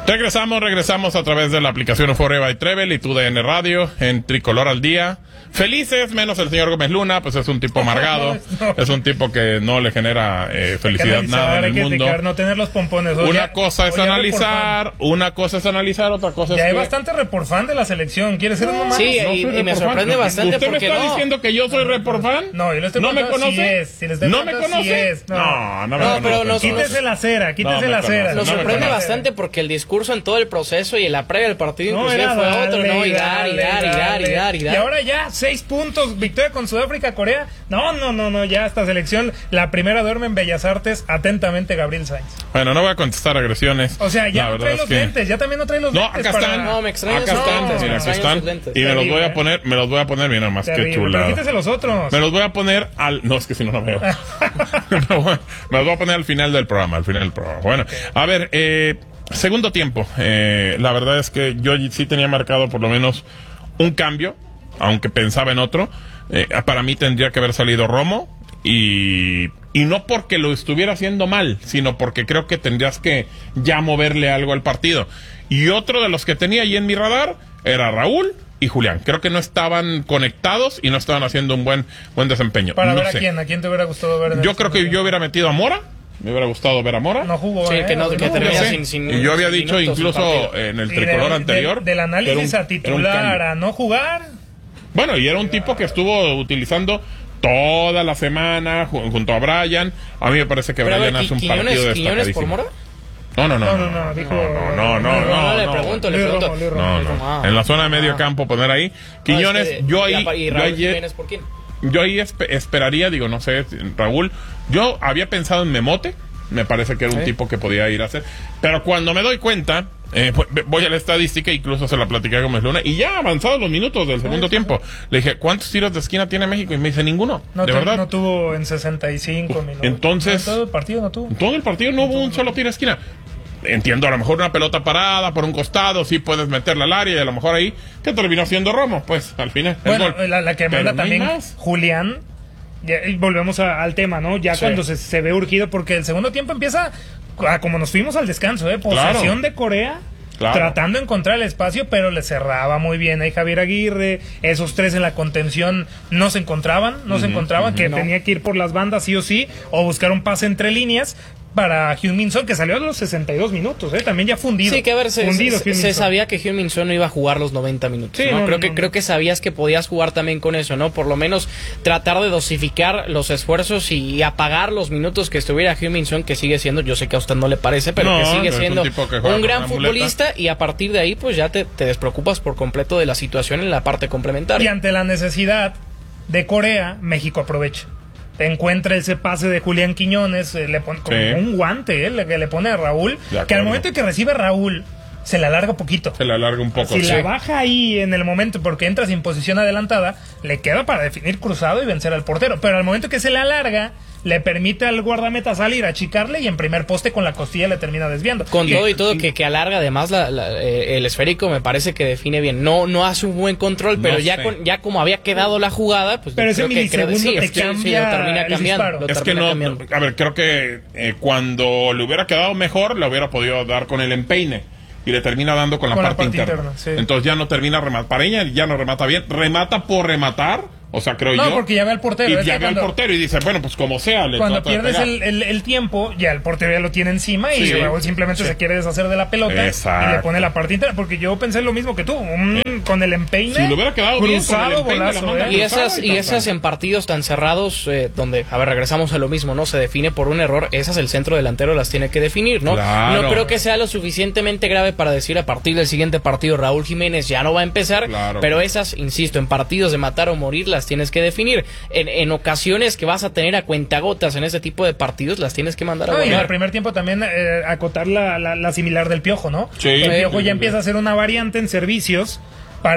Regresamos a través de la aplicación Euphoria by Trevel y TUDN Radio en Tricolor al Día. Felices, menos el señor Gómez Luna, pues es un tipo amargado, es un tipo que no le genera felicidad nada en el mundo. No tener los pompones. Una cosa es analizar, otra cosa es ya hay bastante reporfan de la selección, ¿quiere ser uno más? Sí, y me sorprende bastante porque porque ¿Usted me está diciendo que yo soy reporfan? No, yo le estoy ¿No me conoce? ¿No me conoce? No me conoce. Pero quítese la cera. Nos sorprende bastante porque el discurso en todo el proceso y en la previa del partido inclusive fue otro, ¿no? Y dar. Y ahora ya 6 puntos, victoria con Sudáfrica, Corea. No, ya esta selección, la primera duerme en Bellas Artes. Atentamente, Gabriel Sainz. Bueno, no voy a contestar agresiones. O sea, ya no trae los lentes, ya también no trae los lentes. Acá están. No, me extrañan acá están. Y me los voy a poner, mira más que chulada. Pero quítese los otros. Me los voy a poner no, es que si no veo. Me los voy a poner al final del programa, Bueno, a ver, segundo tiempo. La verdad es que yo sí tenía marcado por lo menos un cambio, aunque pensaba en otro. Para mí tendría que haber salido Romo y no porque lo estuviera haciendo mal, sino porque creo que tendrías que ya moverle algo al partido. Y otro de los que tenía ahí en mi radar era Raúl y Julián. Creo que no estaban conectados y no estaban haciendo un buen desempeño. Para ver a quién te hubiera gustado ver. Yo creo que yo hubiera metido a Mora. Me hubiera gustado ver a Mora. No jugó, sí, que termina sin y yo había dicho incluso en el tricolor anterior. Del análisis a titular a no jugar. Bueno, y era un tipo que estuvo utilizando toda la semana junto a Brian. A mí me parece que Brian hace un partido destacadísimo. ¿Quiñones por Mora? No. Le pregunto. No. En la zona de medio campo poner ahí. Quiñones, yo ahí. ¿Y Raúl Jiménez por quién? Yo ahí esperaría, digo, no sé, Raúl. Yo había pensado en Memote. Me parece que era un tipo que podía ir a hacer. Pero cuando me doy cuenta, voy a la estadística, incluso se la platicé a Gómez Luna, y ya avanzados los minutos del segundo tiempo, le dije, ¿cuántos tiros de esquina tiene México? Y me dice, ninguno. De verdad. No tuvo en 65 minutos. Entonces, todo el partido no tuvo. Todo el partido no hubo un solo tiro de esquina. Entiendo, a lo mejor una pelota parada por un costado, sí puedes meterla al área, y a lo mejor ahí, ¿qué terminó siendo Romo? Pues, al final. Bueno, la que manda también Julián. Y volvemos al tema, ¿no? Ya cuando se ve urgido, porque el segundo tiempo empieza como nos fuimos al descanso, posesión de Corea, tratando de encontrar el espacio, pero le cerraba muy bien ahí Javier Aguirre. Esos tres en la contención no se encontraban, que tenía que ir por las bandas sí o sí, o buscar un pase entre líneas para Heung-min Son, que salió a los 62 minutos, también ya fundido. Sí, que a ver, se sabía que Heung-min Son no iba a jugar los 90 minutos, sí, ¿no? Creo que sabías que podías jugar también con eso, ¿no? Por lo menos tratar de dosificar los esfuerzos y apagar los minutos que estuviera Heung-min Son, que sigue siendo, yo sé que a usted no le parece, pero que sigue siendo un gran futbolista, y a partir de ahí pues ya te despreocupas por completo de la situación en la parte complementaria. Y ante la necesidad de Corea, México aprovecha. Encuentra ese pase de Julián Quiñones, le pone como un guante, que le pone a Raúl, que al momento que recibe Raúl se le alarga poquito. Se le alarga un poco. Si la baja ahí en el momento, porque entra sin posición adelantada, le queda para definir cruzado y vencer al portero. Pero al momento que se le alarga, le permite al guardameta salir, achicarle, y en primer poste con la costilla le termina desviando. Con todo y todo que alarga, además el esférico me parece que define bien. No hace un buen control, pero ya como había quedado la jugada, pues pero ese milisegundo te cambia, lo termina cambiando. A ver, creo que cuando le hubiera quedado mejor, le hubiera podido dar con el empeine. Y le termina dando con la parte interna. Sí. Entonces ya no termina rematando. Para ella ya no remata bien. Remata por rematar. O sea, creo yo. No, porque ya ve al portero. Y ya ve al portero y dice, bueno, pues como sea. Cuando pierdes el tiempo, ya el portero ya lo tiene encima y simplemente se quiere deshacer de la pelota. Exacto. Y le pone la parte interna. Porque yo pensé lo mismo que tú. Con el empeine. Si le hubiera quedado cruzado, bien, golazo. Y esas en partidos tan cerrados, donde, a ver, regresamos a lo mismo, ¿no? Se define por un error. Esas el centro delantero las tiene que definir, ¿no? Claro. No creo que sea lo suficientemente grave para decir a partir del siguiente partido Raúl Jiménez ya no va a empezar. Claro. Pero esas, insisto, en partidos de matar o morir las tienes que definir. En ocasiones que vas a tener a cuentagotas en ese tipo de partidos, las tienes que mandar a guardar. Y en el primer tiempo también acotar la similar del Piojo, ¿no? Sí. El Piojo ya empieza a hacer una variante en servicios para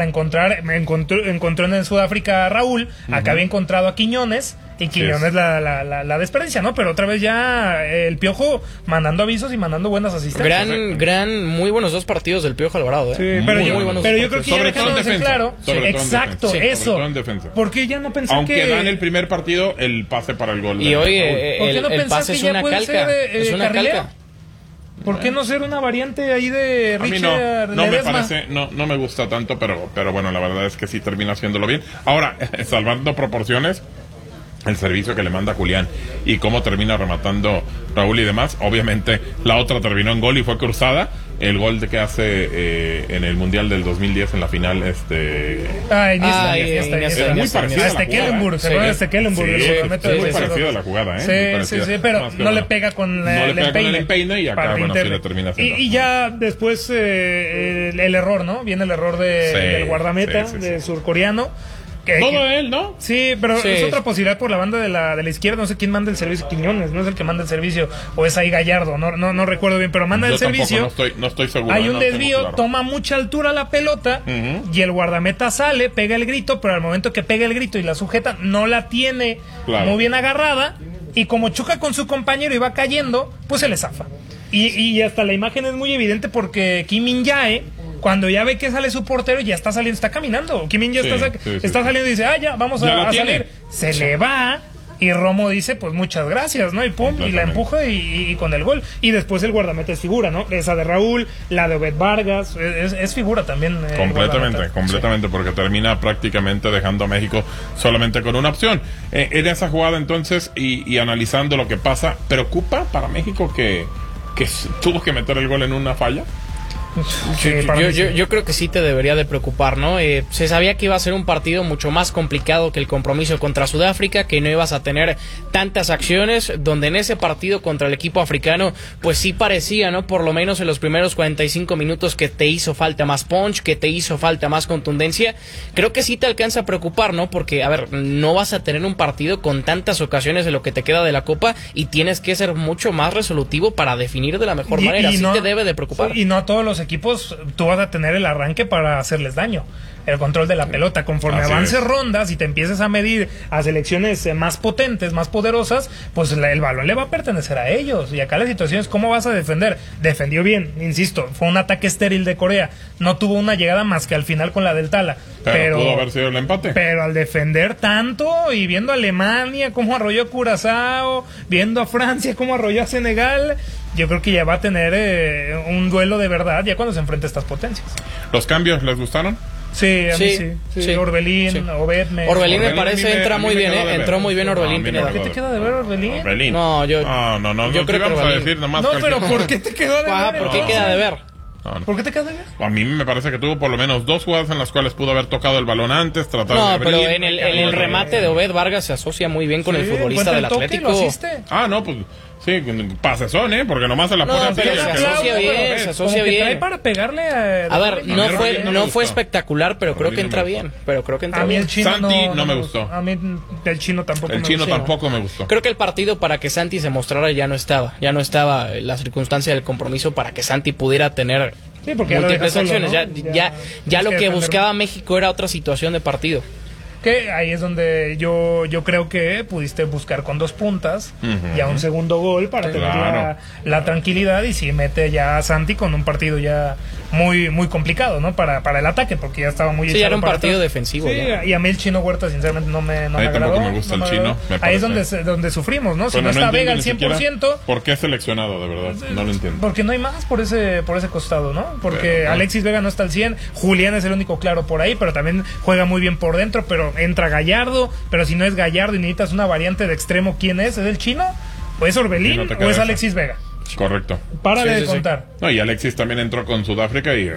encontró en Sudáfrica a Raúl, acá había encontrado a Quiñones, y Quiñones la desperdicia, ¿no? Pero otra vez ya el Piojo mandando avisos y mandando buenas asistencias. Muy buenos 2 partidos del Piojo Alvarado, Sí, pero yo creo que ya dejándose claro. Exacto, eso. Porque ya no pensé aunque dan el primer partido, el pase para el gol. Y hoy el pase es una calca. Es una calca. ¿Por qué no ser una variante ahí de Richard? No me parece, no me gusta tanto, pero bueno, la verdad es que sí termina haciéndolo bien. Ahora, salvando proporciones, el servicio que le manda Julián y cómo termina rematando Raúl y demás, obviamente la otra terminó en gol y fue cruzada. El gol que hace en el Mundial del 2010 en la final, es muy parecido a la jugada. Es muy parecido a la jugada, Sí, pero no le pega con el empeine y acá, bueno, sí le termina haciendo. Y ya después el error, ¿no? Viene el error del guardameta, de surcoreano. Todo él, ¿no? Sí, pero es otra posibilidad por la banda de la izquierda. No sé quién manda el servicio. Quiñones, no es el que manda el servicio. O es ahí Gallardo, no recuerdo bien. Pero manda el servicio. No estoy seguro. Hay un desvío, toma mucha altura la pelota. Y el guardameta sale, pega el grito. Pero al momento que pega el grito y la sujeta, no la tiene muy bien agarrada. Y como choca con su compañero y va cayendo, pues se le zafa. Y hasta la imagen es muy evidente porque Kim Min-jae, cuando ya ve que sale su portero, ya está saliendo, está caminando. Kim Min-jae está saliendo y dice, ya, vamos a salir. Se le va y Romo dice, pues muchas gracias, ¿no? Y pum, y la empuja y con el gol. Y después el guardameta es figura, ¿no? Esa de Raúl, la de Obed Vargas, es figura también. Completamente, porque termina prácticamente dejando a México solamente con una opción. En esa jugada entonces, y analizando lo que pasa, ¿preocupa para México que tuvo que meter el gol en una falla? Yo creo que sí te debería de preocupar, ¿no? Se sabía que iba a ser un partido mucho más complicado que el compromiso contra Sudáfrica, que no ibas a tener tantas acciones, donde en ese partido contra el equipo africano, pues sí parecía, ¿no? Por lo menos en los primeros 45 minutos que te hizo falta más punch, que te hizo falta más contundencia. Creo que sí te alcanza a preocupar, ¿no? Porque, a ver, no vas a tener un partido con tantas ocasiones de lo que te queda de la Copa y tienes que ser mucho más resolutivo para definir de la mejor manera. Sí te debe de preocupar. Y no a todos los equipos tú vas a tener el arranque para hacerles daño. El control de la pelota, conforme avances rondas y te empieces a medir a selecciones más potentes, más poderosas, pues el balón le va a pertenecer a ellos. Y acá la situación es cómo vas a defender. Defendió bien, insisto, fue un ataque estéril de Corea, no tuvo una llegada más que al final con la del Tala, pero pudo haber sido el empate. Pero al defender tanto y viendo a Alemania cómo arrolló a Curazao, viendo a Francia cómo arrolló a Senegal, yo creo que ya va a tener un duelo de verdad ya cuando se enfrente a estas potencias. ¿Los cambios les gustaron? Sí, a mí sí. Orbelín, Obed Orbelín me parece entra muy bien, entró muy bien Orbelín. ¿Por qué te queda de ver Orbelín? No, yo creo que a decir nada más. No, pero ¿por qué te quedó de ver? ¿Por qué queda de ver? ¿Por qué te quedas de ver? A mí me parece que tuvo por lo menos 2 jugadas en las cuales pudo haber tocado el balón antes, tratar de abrir. Pero en el remate de Obed Vargas se asocia muy bien con el futbolista del Atlético. Pues sí, pasezón, porque nomás se la pone así. Pero se asocia bien. Trae para pegarle a ver, no fue espectacular, pero creo que entra bien. A mí el chino Santi no me gustó. A mí el chino tampoco me gustó. El chino tampoco me gustó. Creo que el partido para que Santi se mostrara ya no estaba la circunstancia del compromiso para que Santi pudiera tener múltiples acciones. Ya lo que buscaba México era otra situación de partido. Que ahí es donde yo creo que pudiste buscar con 2 puntas ya un segundo gol para tener la tranquilidad, y si mete ya a Santi con un partido ya muy muy complicado, ¿no? Para el ataque, porque ya estaba muy echado. Sí, era un partido defensivo. Sí, y a mí el Chino Huerta sinceramente no me agradó. Tampoco me gusta el Chino. Ahí es donde sufrimos, ¿no? Si no está Vega al 100%. ¿Por qué seleccionado, de verdad? No lo entiendo. Porque no hay más por ese costado, ¿no? Porque Alexis Vega no está al 100, Julián es el único claro por ahí, pero también juega muy bien por dentro, pero entra Gallardo, pero si no es Gallardo y necesitas una variante de extremo, ¿quién es? ¿Es el Chino? ¿O es Orbelín? ¿O es Alexis Vega? Correcto. Párale de contar. No, y Alexis también entró con Sudáfrica y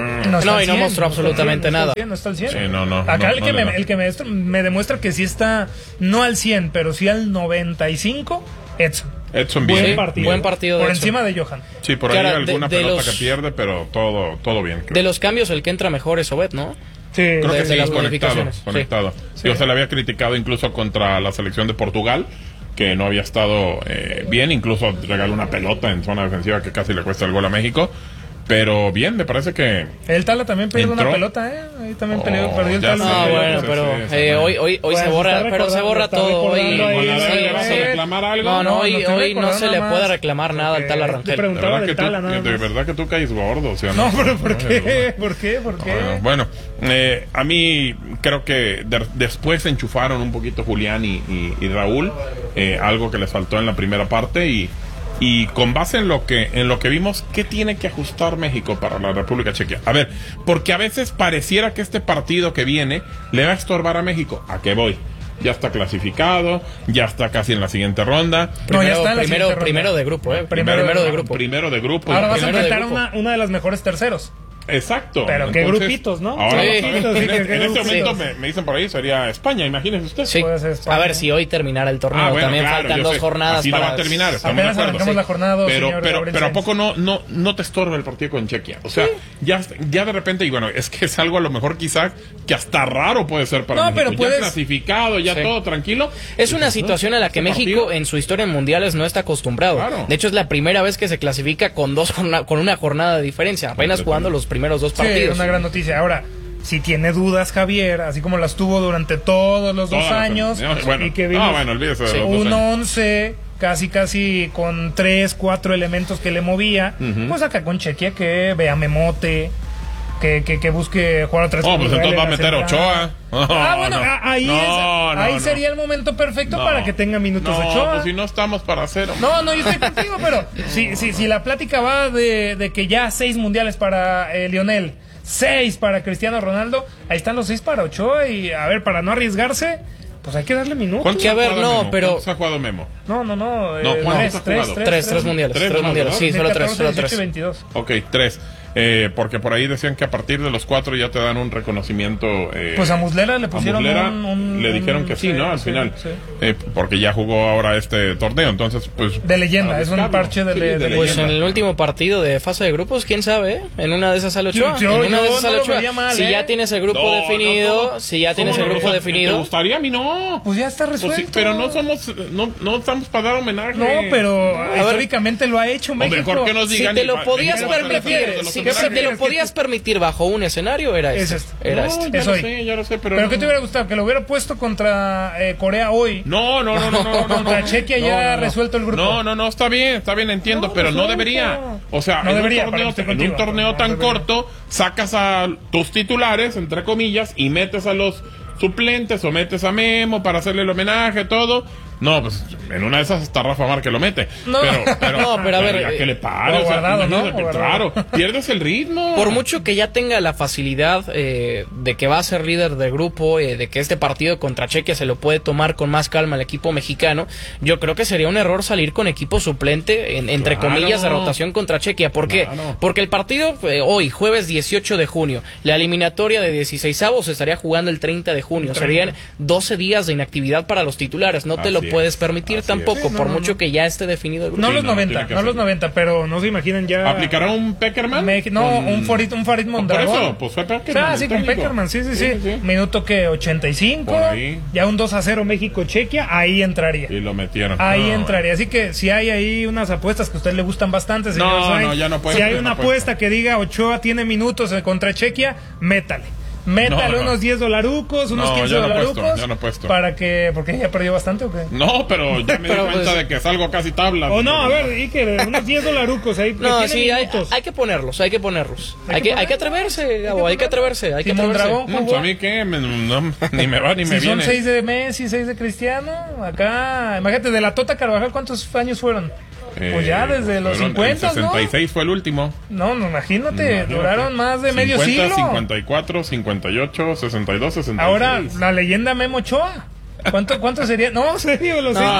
no mostró absolutamente nada. No está al 100. Sí, Acá el que me demuestra que sí está no al 100, pero sí al 95, Edson bien. Buen partido por encima de Johan. Sí, por ahí alguna pelota que pierde, pero todo bien. Creo. De los cambios el que entra mejor es Obed, ¿no? Sí, creo que sí, las conectado. Sí. Yo se le había criticado incluso contra la selección de Portugal, que no había estado bien, incluso regaló una pelota en zona defensiva que casi le cuesta el gol a México. Pero bien, me parece que el Tala también perdió una pelota, Ahí también perdió el Tala. Bueno, pero hoy se borra, pero se borra todo. Hoy no se le puede reclamar nada al Tala Rangel. De verdad que tú caes gordo, o sea, no, pero ¿por qué? ¿Por qué? Bueno, a mí creo que después se enchufaron un poquito Julián y Raúl, algo que les faltó en la primera parte, y Y con base en lo que vimos, ¿qué tiene que ajustar México para la República Checa? A ver, porque a veces pareciera que este partido que viene le va a estorbar a México. ¿A qué voy? Ya está clasificado, ya está casi en la siguiente ronda. Primero de grupo, Primero de grupo. Ahora vas a enfrentar a una de las mejores terceros. Exacto. Pero qué grupitos, ¿no? Ahora en este momento me dicen por ahí sería España, imagínese usted. Sí. A ver si hoy terminara el torneo. También faltan 2 jornadas. Así para... no va a terminar. Apenas arrancamos la jornada 2, pero ¿a poco no te estorba el partido con Chequia? O sea, ya de repente, y bueno, es que es algo a lo mejor quizá que hasta raro puede ser para México. Pero ya clasificado, ya todo tranquilo. Es una situación a la que México en su historia en mundiales no está acostumbrado. Claro. De hecho, es la primera vez que se clasifica con una jornada de diferencia, apenas jugando los primeros 2 partidos. Una gran noticia. Ahora, si tiene dudas Javier, así como las tuvo durante todos los 2 años, y que vimos un 11 casi con 3-4 elementos que le movía, pues acá con Chequia que vea Memote, que busque jugar otra vez. Pues entonces va a meter Ochoa. Ahí sería el momento perfecto para que tenga minutos Ochoa. Pues si no estamos para cero. No, yo estoy contigo, pero si la plática va de que ya 6 mundiales para Lionel, 6 para Cristiano Ronaldo, ahí están los 6 para Ochoa, y a ver, para no arriesgarse, pues hay que darle minutos. ¿Cuántos ha jugado Memo? No. 3 mundiales. 3 mundiales, sí, solo 3. 22. Ok, 3. Porque por ahí decían que a partir de los 4 ya te dan un reconocimiento. Pues a Muslera le pusieron le dijeron que sí, ¿no? Al final. Sí. Porque ya jugó ahora este torneo, entonces pues. De leyenda, es un parche de leyenda. Pues en el último partido de fase de grupos, quién sabe, en una de esas sale Ochoa. Si ya tienes el grupo definido, ¿Te gustaría? A mí no. Pues ya está resuelto. Pues sí, pero no estamos para dar homenaje. No, pero históricamente lo ha hecho México. Mejor que nos digan. Si te lo podías permitir. Si te lo podías permitir bajo un escenario, era este. Ya lo sé, pero ¿qué te hubiera gustado? ¿Que lo hubiera puesto contra Corea hoy? No. Contra Chequia ya resuelto el grupo. No, está bien, entiendo, pero no debería. O sea, en un torneo tan corto, sacas a tus titulares, entre comillas, y metes a los suplentes o metes a Memo para hacerle el homenaje, todo. No, pues en una de esas hasta Rafa Márquez lo mete. Pero a ver, ya que le pare, claro, pierdes el ritmo. Por mucho que ya tenga la facilidad de que va a ser líder de grupo, de que este partido contra Chequia se lo puede tomar con más calma el equipo mexicano, yo creo que sería un error salir con equipo suplente, entre comillas, de rotación contra Chequia. ¿Por qué? Porque el partido hoy, jueves 18 de junio, la eliminatoria de 16avos se estaría jugando el 30 de junio. Serían 12 días de inactividad para los titulares. No te lo puedes permitir tampoco, por mucho que ya esté definido el grupo. No los 90, pero no se imaginen ya. ¿Aplicará un Peckerman? Un Farid Mondragón. Por eso, pues fue Peckerman. Sí, con Peckerman, sí. Minuto que 85, ya un 2-0 México-Chequia, ahí entraría. Y lo metieron. Ahí entraría. Así que si hay ahí unas apuestas que a usted le gustan bastante, señor ya no puede. Si hay una apuesta que diga Ochoa tiene minutos contra Chequia, métale unos $10, unos $15. Ya no he puesto. Para que, porque ya perdió bastante, ¿o qué? No, pero ya me di cuenta de que salgo casi tabla. A ver, Iker, unos $10 ahí. No, sí, hay que ponerlos. Hay que atreverse, Gabo, hay que atreverse. A mí qué, ni me va ni me viene. Son 6 de Messi, 6 de Cristiano. Acá, imagínate, de la Tota Carvajal, ¿cuántos años fueron? Pues ya desde los 50, el 66 fue el último. No, imagínate, duraron más de medio siglo. 54, 58, 62, 66. Ahora, la leyenda Memo Ochoa. ¿Cuánto sería? No, serio,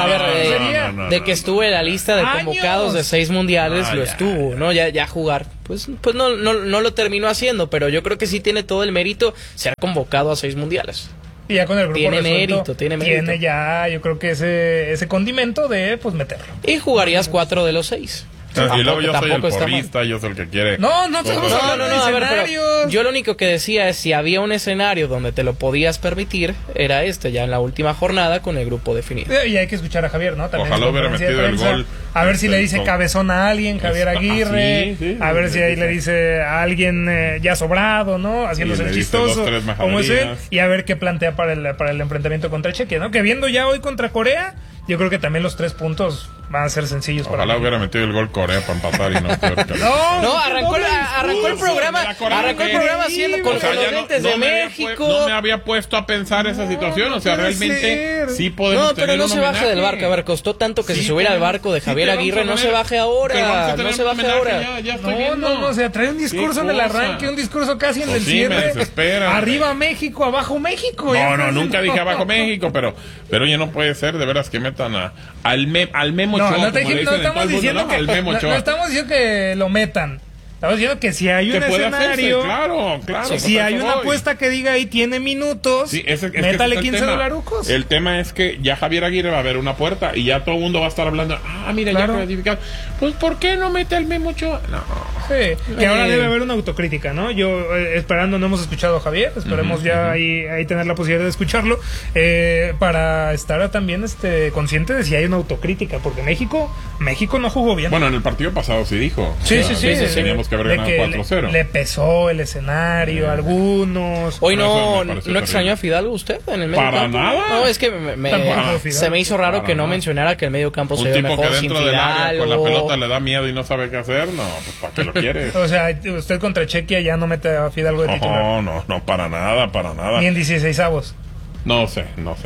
de que estuvo en la lista de convocados de 6 mundiales, lo estuvo, ¿no? Ya jugar. Pues no lo terminó haciendo, pero yo creo que sí tiene todo el mérito ser convocado a 6 mundiales. Y ya con el grupo tiene mérito. Tiene ya, yo creo que ese condimento de pues meterlo. Y jugarías 4 de los 6. Y luego yo soy el porrista, yo soy el que quiere. No, a ver, pero yo lo único que decía es si había un escenario donde te lo podías permitir, era ya en la última jornada con el grupo definido. Y hay que escuchar a Javier, ¿no? También ojalá hubiera metido el gol. A ver si le dice cabezón a alguien, Javier Aguirre. A ver si ahí le dice a alguien ya sobrado, ¿no? Haciéndose el chistoso, como es él. Y a ver qué plantea para el enfrentamiento contra Chequia, ¿no? Que viendo ya hoy contra Corea, yo creo que también los 3 puntos van a ser sencillos. Ojalá hubiera metido el gol Corea para empatar y no, arrancó el programa haciendo con los lentes de México. No me había puesto a pensar esa situación, o sea, realmente sí podemos tener un homenaje. No, pero no se baje del barco, a ver, costó tanto que se subiera al barco de Javier Aguirre, no se baje ahora, no se baje ahora. No, o sea, trae un discurso en el arranque, un discurso casi en el cierre. Arriba México, abajo México. No, nunca dije abajo México, pero oye, no puede ser, de veras que metan al Memo Ochoa, no estamos diciendo que lo metan. Estamos diciendo que si hay un escenario, claro, si hay una apuesta que diga ahí tiene minutos, métale $15. El tema es que ya Javier Aguirre va a ver una puerta y ya todo el mundo va a estar hablando, mira, ya clasificado. Pues ¿por qué no mete al Memo Ochoa? No. Sí, que ahora debe haber una autocrítica, ¿no? Yo esperando, no hemos escuchado a Javier, esperemos ya ahí tener la posibilidad de escucharlo, para estar también consciente de si hay una autocrítica, porque México no jugó bien. Bueno, en el partido pasado sí dijo. Sí. Teníamos que haber ganado 4-0. Le pesó el escenario, algunos. Hoy no extrañó a Fidalgo usted en el medio campo. Para nada. No, es que se me hizo raro que no mencionara que el medio campo se ve mejor sin Fidalgo. Un tipo que dentro del área con la pelota le da miedo y no sabe qué hacer, no, pues ¿para qué lo quiere? O sea, usted contra Chequia ya no mete a Fidalgo de titular. No, para nada. Ni en 16avos. No sé. No,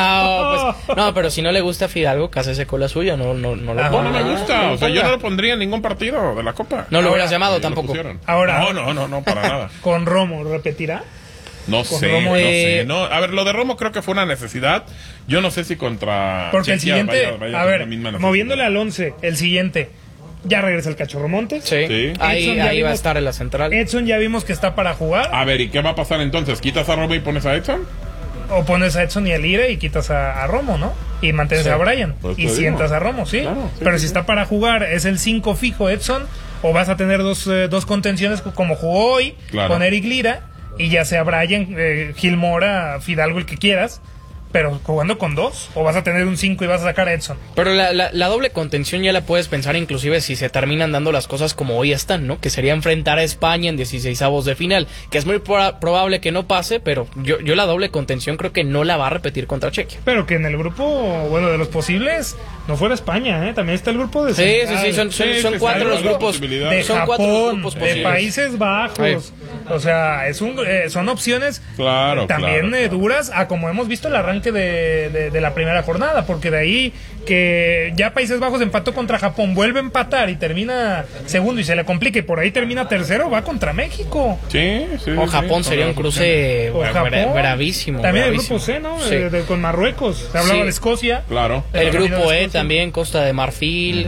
pero si no le gusta a Fidalgo, cásese con la suya, no lo ponga. No me gusta, o sea, yo no lo pondría en ningún partido de la Copa. No lo hubieras llamado tampoco. Ahora, no, para nada. ¿Con Romo repetirá? No sé. No, a ver, lo de Romo creo que fue una necesidad. Yo no sé si contra porque Chequia el siguiente, vaya a ver, moviéndole al 11, el siguiente. Ya regresa el Cachorro Montes. Sí. Ahí va a estar en la central. Edson ya vimos que está para jugar. A ver, ¿y qué va a pasar entonces? ¿Quitas a Romo y pones a Edson? O pones a Edson y a Lire y quitas a Romo, ¿no? Y mantienes a Brian. Pues y sientas a Romo, sí. Claro, pero si está para jugar, es el 5 fijo Edson. O vas a tener dos contenciones como jugó hoy, con Eric Lira. Y ya sea Brian, Gil Mora, Fidalgo, el que quieras. Pero jugando con 2, o vas a tener un 5 y vas a sacar a Edson. Pero la doble contención ya la puedes pensar inclusive si se terminan dando las cosas como hoy están, ¿no? Que sería enfrentar a España en 16avos de final, que es muy probable que no pase, pero yo la doble contención creo que no la va a repetir contra Chequia. Pero que en el grupo, de los posibles, no fuera España, ¿eh? También está el grupo de Central. Son 4 los grupos. De son Japón, 4 los grupos de Países Bajos. O sea, son opciones también duras, a como hemos visto el arranque de la primera jornada, porque de ahí que ya Países Bajos empató contra Japón, vuelve a empatar y termina segundo y se le complica y por ahí termina tercero, va contra México. Sí. O Japón sería un cruce bravísimo. También el grupo C, ¿no? Sí. Con Marruecos, se hablaba de Escocia. Claro. El grupo E también, Costa de Marfil,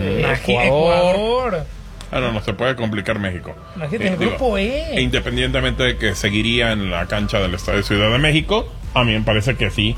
Ecuador. No se puede complicar México. Imagínate, el grupo E. Independientemente de que seguiría en la cancha del Estadio Ciudad de México, a mí me parece que sí.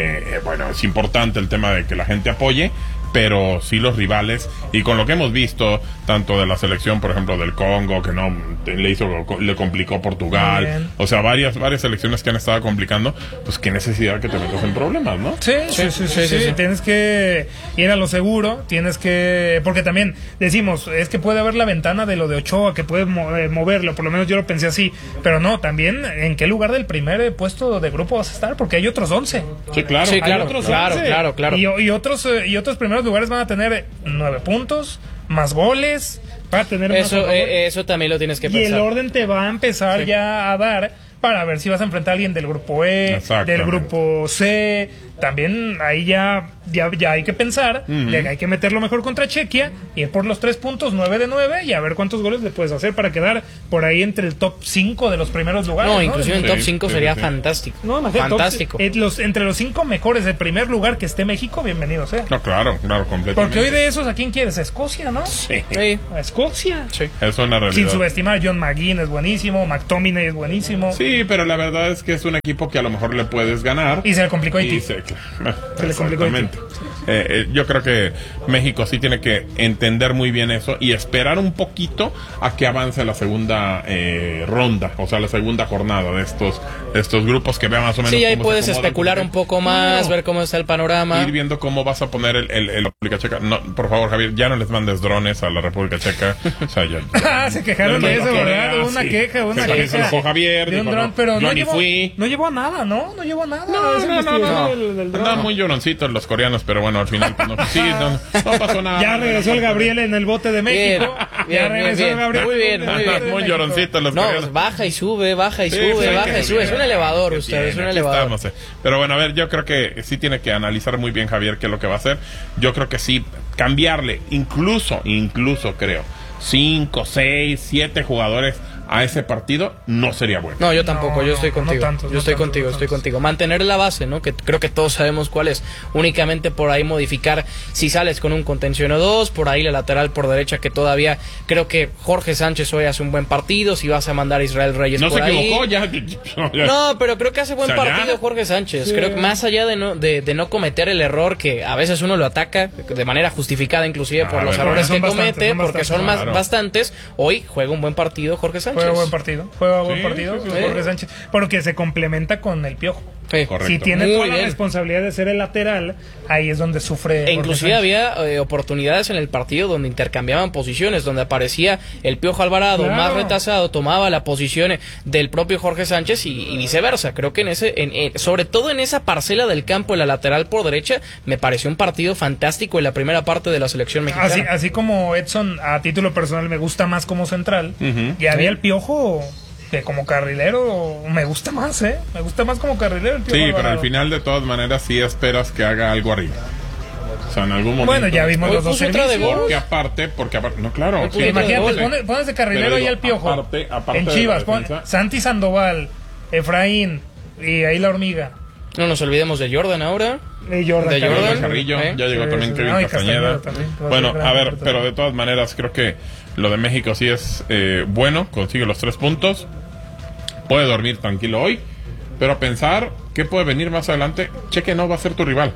Es importante el tema de que la gente apoye, pero sí los rivales, y con lo que hemos visto tanto de la selección, por ejemplo, del Congo, que no le complicó Portugal. Bien. O sea, varias selecciones que han estado complicando, pues qué necesidad que te metas en problemas, ¿no? Sí. Tienes que ir a lo seguro, porque también decimos, es que puede haber la ventana de lo de Ochoa, que puede moverlo, por lo menos yo lo pensé así, pero no, también en qué lugar del primer puesto de grupo vas a estar, porque hay otros 11. Sí, claro. Claro. Y otros primeros lugares van a tener 9 puntos, más goles, va a tener eso también lo tienes que pensar. Y el orden te va a empezar ya a dar para ver si vas a enfrentar a alguien del grupo E, del grupo C. También ahí ya hay que pensar, de que hay que meterlo mejor contra Chequia, ir por los 3 puntos, 9 de 9, y a ver cuántos goles le puedes hacer para quedar por ahí entre el top 5 de los primeros lugares. No, inclusive en top 5 sería fantástico. Fantástico. Entre los 5 mejores del primer lugar que esté México, bienvenido sea. No, claro, completamente. Porque hoy de esos, ¿a quién quieres? ¿A Escocia, no? Sí. A Escocia. Sí. Es una realidad. Sin subestimar, John McGinn es buenísimo, McTominay es buenísimo. Sí, pero la verdad es que es un equipo que a lo mejor le puedes ganar. Y se le complicó a Haití. Exactamente. Yo creo que México sí tiene que entender muy bien eso y esperar un poquito a que avance la segunda ronda, o sea, la segunda jornada de estos grupos, que vean más o menos. Sí, ahí puedes especular un poco más, ver cómo está el panorama. Ir viendo cómo vas a poner el República Checa. No, por favor, Javier, ya no les mandes drones a la República Checa. O sea, se quejaron de eso, ¿verdad? Una queja. Se enojó Javier, de un dron, pero yo ni fui. No llevó a nada, ¿no? No llevó a nada. No. Andaba muy lloroncitos los coreanos, pero bueno, al final no pasó nada. Ya regresó el Gabriel en el bote de México. Bien, el Gabriel. Muy bien. Muy lloroncitos los coreanos. Pues baja y sube. Es un elevador, es un elevador. No sé. Pero bueno, a ver, yo creo que sí tiene que analizar muy bien Javier qué es lo que va a hacer. Yo creo que sí, cambiarle, incluso creo, 5, 6, 7 jugadores a ese partido no sería bueno. No, yo tampoco, yo estoy contigo. Estoy contigo. Mantener la base, ¿no? Que creo que todos sabemos cuál es. Únicamente por ahí modificar si sales con un contención o dos, por ahí la lateral por derecha, que todavía creo que Jorge Sánchez hoy hace un buen partido. Si vas a mandar a Israel Reyes por ahí. No se equivocó, ya. No, pero creo que hace buen partido Jorge Sánchez. Sí. Creo que más allá de no cometer el error que a veces uno lo ataca de manera justificada, inclusive por los errores que comete, porque son bastantes. Hoy juega un buen partido Jorge Sánchez. Juega buen partido Jorge Sánchez, porque se complementa con el Piojo. Sí, si tiene toda la responsabilidad de ser el lateral, ahí es donde sufre. E inclusive había oportunidades en el partido donde intercambiaban posiciones, donde aparecía el Piojo Alvarado más retrasado, tomaba la posición del propio Jorge Sánchez y viceversa. Creo que sobre todo en esa parcela del campo, en la lateral por derecha, me pareció un partido fantástico en la primera parte de la selección mexicana. Así como Edson, a título personal, me gusta más como central, y había el Piojo que como carrilero me gusta más, me gusta más como carrilero el Piojo Sí, Alvarado. pero al final de todas maneras sí esperas que haga algo arriba. O sea, en algún momento. Bueno, ya vimos los dos servicios. Porque aparte, no, claro. Sí, imagínate, pones de carrilero ahí al Piojo. Aparte en Chivas, Santi Sandoval, Efraín y ahí la hormiga. No nos olvidemos de Jordan ahora. De Jordan Carrillo, ya llegó también Kevin Castañeda. Bueno, a ver, pero de todas maneras creo que lo de México sí es bueno, consigue los 3 puntos, puede dormir tranquilo hoy, pero a pensar qué puede venir más adelante. Cheque no va a ser tu rival.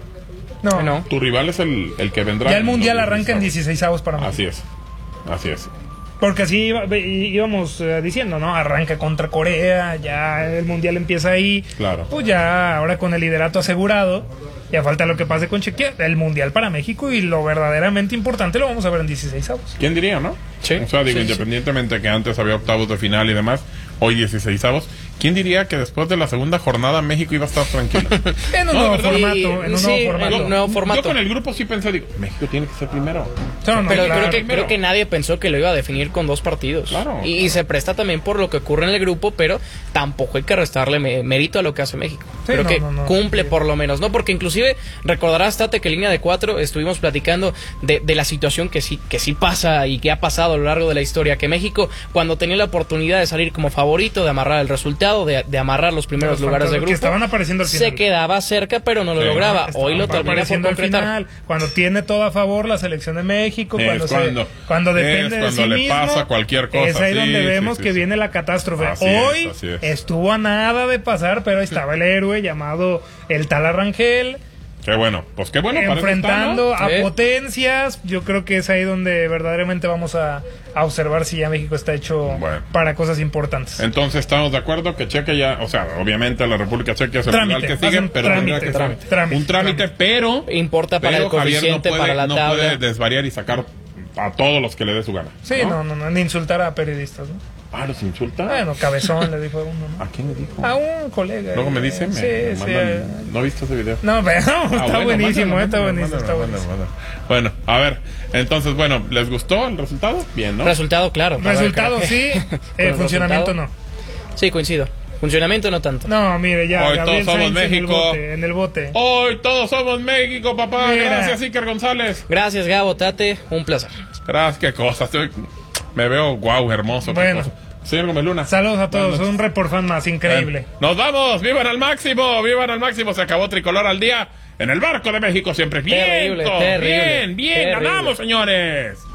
No. Tu rival es el que vendrá. Ya el Mundial arranca en 16avos para México. Así es. Porque así íbamos diciendo, ¿no? Arranca contra Corea, ya el Mundial empieza ahí. Claro. Pues ya ahora con el liderato asegurado, ya falta lo que pase con Chequia, el Mundial para México, y lo verdaderamente importante lo vamos a ver en 16avos. ¿Quién diría, no? Sí. O sea, independientemente que antes había octavos de final y demás, hoy 16avos. ¿Quién diría que después de la segunda jornada México iba a estar tranquilo? En un nuevo formato. Yo con el grupo sí pensé, México tiene que ser primero. Creo que nadie pensó que lo iba a definir con 2 partidos. Claro. Y se presta también por lo que ocurre en el grupo, pero tampoco hay que restarle mérito a lo que hace México. Creo que cumple por lo menos, ¿no? Porque inclusive recordarás, Tate, que en línea de 4 estuvimos platicando de la situación que sí pasa y que ha pasado a lo largo de la historia, que México, cuando tenía la oportunidad de salir como favorito, de amarrar el resultado, de amarrar los primeros lugares del grupo, que estaban apareciendo al final, se quedaba cerca, pero no lo lograba. Hoy lo termina por concretar. Final, cuando tiene todo a favor la selección de México, cuando depende de sí le mismo, pasa cualquier cosa. Es ahí donde vemos que viene la catástrofe. Hoy estuvo a nada de pasar, pero ahí estaba el héroe llamado el tal Arrangel. Qué bueno, pues qué bueno. Enfrentando a potencias. Yo creo que es ahí donde verdaderamente vamos a observar si ya México está hecho para cosas importantes. Entonces estamos de acuerdo que Cheque ya, o sea, obviamente la República Checa es el rival que siguen, pero tendrá que ser un trámite, pero importa para el coeficiente, no puede, para la tabla. No puede desvariar y sacar a todos los que le dé su gana. Sí, no, ni insultar a periodistas, ¿no? ¿Los insulta? Bueno, Cabezón le dijo a uno, ¿no? ¿A quién le dijo? A un colega. Luego me dice, no he visto ese video. No, pero está buenísimo, está buenísimo. Bueno, a ver, entonces, ¿les gustó el resultado? Bien, ¿no? Resultado, claro. Resultado, sí. Funcionamiento, no. Sí, coincido. Funcionamiento no tanto. No, mire, ya. Hoy todos somos México. En el bote. Hoy todos somos México, papá. Mira. Gracias, Iker González. Gracias, Gabo, Tate. Un placer. Gracias, qué cosas. Me veo hermoso. Bueno. Señor Gómez Luna. Saludos a todos. Un report fan más increíble. Nos vamos. ¡Vivan al máximo! ¡Vivan al máximo! Se acabó Tricolor al día en el barco de México siempre. Bien, terrible. Bien. Ganamos, señores.